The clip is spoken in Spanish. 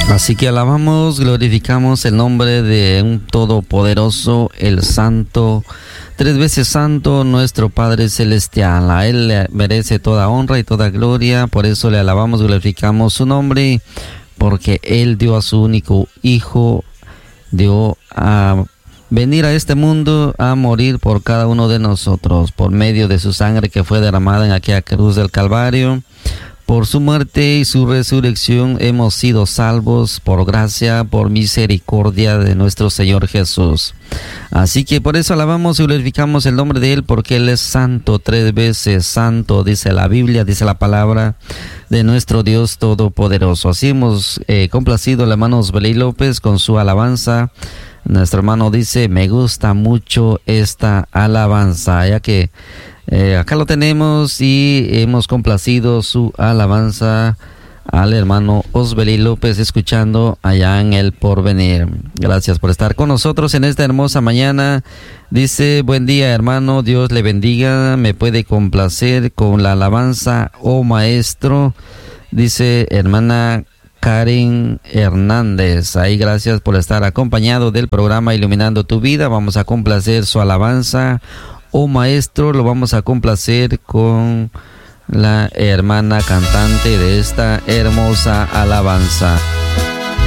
Así que alabamos, glorificamos el nombre de un Todopoderoso, el Santo, tres veces Santo, nuestro Padre Celestial. A Él le merece toda honra y toda gloria, por eso le alabamos, glorificamos su nombre, porque Él dio a su único Hijo, dio a venir a este mundo a morir por cada uno de nosotros, por medio de su sangre que fue derramada en aquella cruz del Calvario. Por su muerte y su resurrección hemos sido salvos por gracia, por misericordia de nuestro Señor Jesús. Así que por eso alabamos y glorificamos el nombre de Él, porque Él es santo, tres veces santo, dice la Biblia, dice la palabra de nuestro Dios Todopoderoso. Así hemos complacido al hermano Osbelí López con su alabanza. Nuestro hermano dice, me gusta mucho esta alabanza, ya que acá lo tenemos y hemos complacido su alabanza al hermano Osbelí López, escuchando allá en El Porvenir. Gracias por estar con nosotros en esta hermosa mañana. Dice, buen día hermano, Dios le bendiga, me puede complacer con la alabanza, oh maestro, dice hermana Karen Hernández. Ahí gracias por estar acompañado del programa Iluminando tu Vida. Vamos a complacer su alabanza, oh maestro, lo vamos a complacer con la hermana cantante de esta hermosa alabanza.